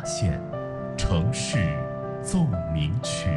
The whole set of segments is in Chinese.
现，城市奏鸣曲。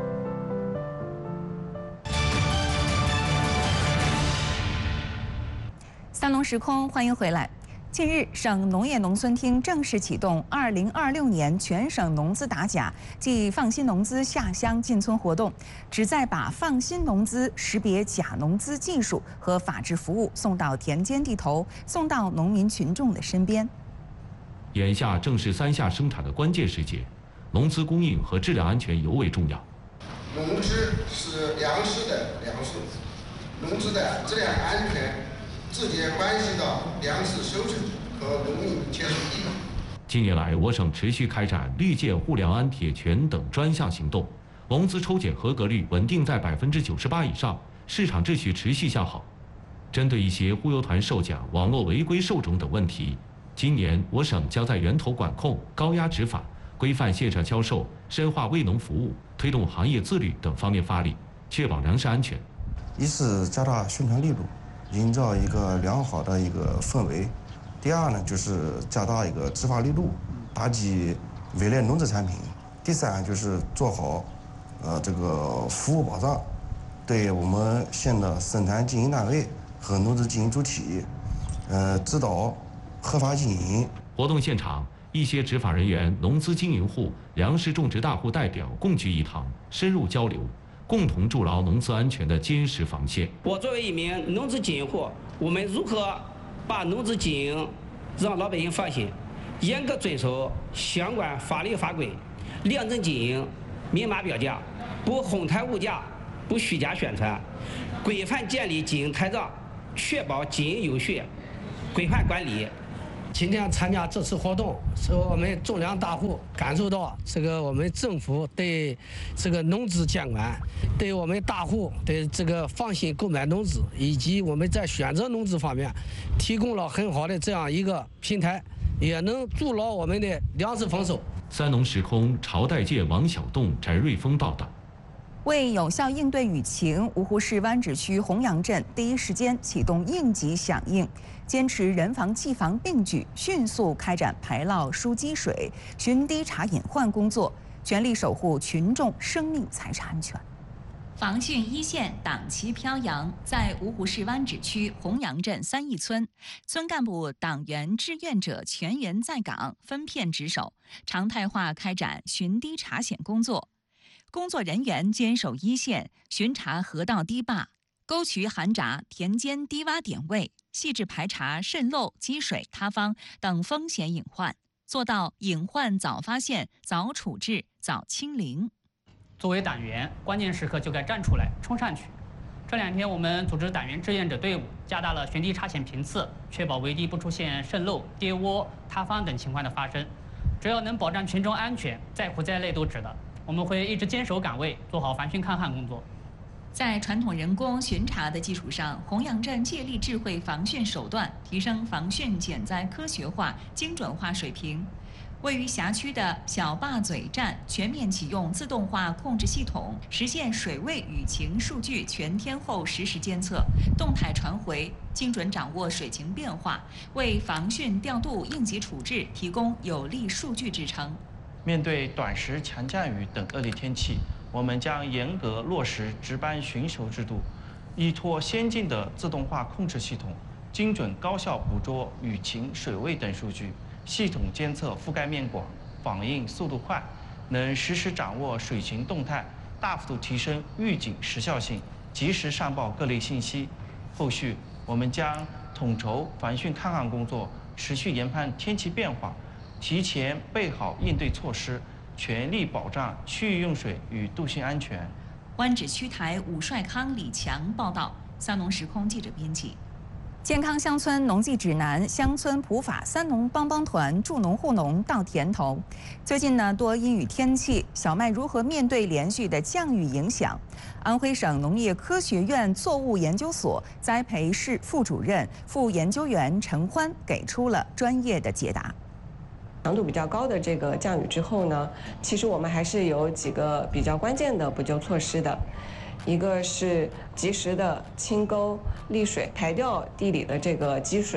三农时空，欢迎回来。近日，省农业农村厅正式启动2026年全省农资打假暨放心农资下乡进村活动，旨在把放心农资识别假农资技术和法治服务送到田间地头，送到农民群众的身边。 眼下正是3下生产的关键时节，农资供应和质量安全尤为重要。 农资是粮食的粮食，农资的质量安全直接关系到粮食收成和农民接受地。 近年来，我省持续开展绿建护粮安铁权等专项行动，农资抽检合格率稳定在98%以上，市场秩序持续向好。针对一些忽悠团售假、网络违规售种等问题，今年我省将在源头管控、高压执法、规范线上销售、深化为农服务、推动行业自律等方面发力，确保粮食安全。 一是加大宣传力度，营造一个良好的一个氛围；第二呢，就是加大一个执法力度，打击伪劣农资产品；第三就是做好这个服务保障，对我们县的生产经营单位和农资经营主体，指导合法经营。 活动现场，一些执法人员、农资经营户、粮食种植大户代表共聚一堂，深入交流，共同筑牢农资安全的坚实防线。 我作为一名农资经营户，我们如何把农资经营让老百姓放心？严格遵守相关法律法规，良政经营，明码标价，不哄抬物价，不虚假宣传，规范建立经营台账，确保经营有序，规范管理。 今天参加这次活动，使我们种粮大户感受到这个我们政府对这个农资监管，对我们大户对这个放心购买农资，以及我们在选择农资方面提供了很好的这样一个平台，也能筑牢我们的粮食丰收。 三农时空朝代界王小栋、翟瑞峰报道。 为有效应对雨情，芜湖市湾仔区洪阳镇第一时间启动应急响应，坚持人防技防并举，迅速开展排涝疏积水、巡堤查隐患工作，全力守护群众生命财产安全。防汛一线党旗飘扬，在芜湖市湾仔区洪阳镇3义村，村干部、党员、志愿者全员在岗，分片值守，常态化开展巡堤查险工作。工作人员坚守一线，巡查河道堤坝、沟渠涵闸、田间低洼点位，细致排查渗漏、积水、塌方等风险隐患，做到隐患早发现、早处置、早清零。 作为党员，关键时刻就该站出来，冲上去。这2天，我们组织党员志愿者队伍，加大了巡堤查险频次，确保围堤不出现渗漏、跌窝、塌方等情况的发生。只要能保障群众安全，再苦再累都值得。我们会一直坚守岗位，做好防汛抗旱工作。 在传统人工巡查的基础上，洪阳镇借力智慧防汛手段，提升防汛减灾科学化、精准化水平。位于辖区的小坝嘴站全面启用自动化控制系统，实现水位雨情数据全天候实时监测、动态传回，精准掌握水情变化，为防汛调度、应急处置提供有力数据支撑。 面对短时强降雨等恶劣天气，我们将严格落实值班巡守制度，依托先进的自动化控制系统，精准高效捕捉雨情、水位等数据，系统监测覆盖面广，反应速度快，能实时掌握水情动态，大幅度提升预警时效性，及时上报各类信息。后续我们将统筹防汛抗旱工作，持续研判天气变化，提前备好应对措施，全力保障区域用水与度汛安全。 湾仔区台武帅康、李强报道。三农时空记者编辑。健康乡村农技指南、乡村普法三农帮帮团助农护农到田头。最近呢，多阴雨天气，小麦如何面对连续的降雨影响？安徽省农业科学院作物研究所栽培室副主任、副研究员陈欢给出了专业的解答。 强度比较高的这个降雨之后呢，其实我们还是有几个比较关键的补救措施的。一个是及时的清沟、沥水，排掉地里的这个积水，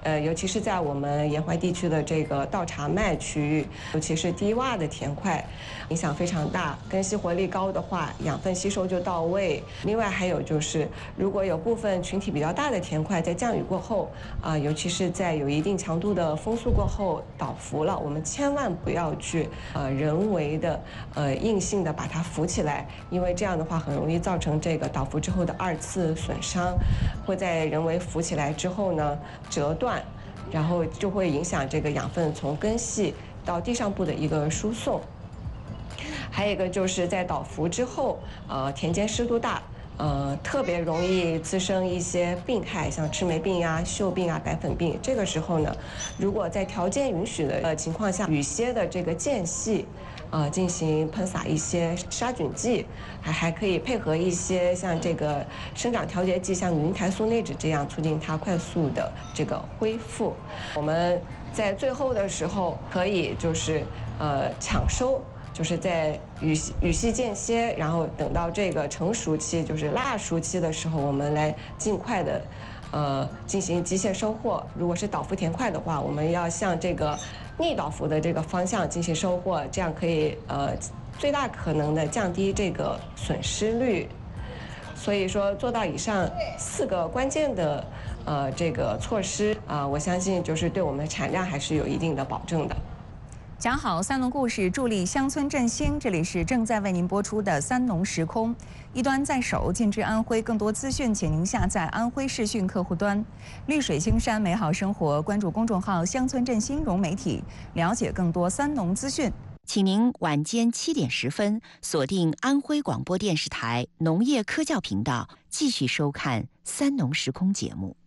尤其是在我们沿淮地区的这个稻茶麦区域，尤其是低洼的田块，影响非常大。根系活力高的话，养分吸收就到位。另外还有就是，如果有部分群体比较大的田块在降雨过后，尤其是在有一定强度的风速过后倒伏了，我们千万不要去人为的硬性的把它扶起来，因为这样的话很容易造成这个倒伏之后的2次损伤，会在人为扶起来之后呢折断。然后就会影响这个养分从根系到地上部的一个输送。还有一个就是在倒伏之后，田间湿度大，特别容易滋生一些病害，像赤霉病啊、锈病啊、白粉病。这个时候呢，如果在条件允许的情况下，雨歇的这个间隙，进行喷洒一些杀菌剂，还可以配合一些像这个生长调节剂，像云台素内酯这样，促进它快速的这个恢复。我们在最后的时候可以就是抢收，就是在雨隙间歇，然后等到这个成熟期，就是蜡熟期的时候，我们来尽快的进行机械收获。如果是倒伏田块的话，我们要向这个逆倒伏的这个方向进行收获，这样可以最大可能的降低这个损失率。所以说做到以上4个关键的这个措施我相信就是对我们的产量还是有一定的保证的。 讲好三农故事，助力乡村振兴。这里是正在为您播出的三农时空，一端在手，近至安徽。更多资讯，请您下载安徽视讯客户端。绿水青山，美好生活。关注公众号“乡村振兴融媒体”，了解更多三农资讯。 请您晚间7点10分锁定安徽广播电视台农业科教频道，继续收看三农时空节目。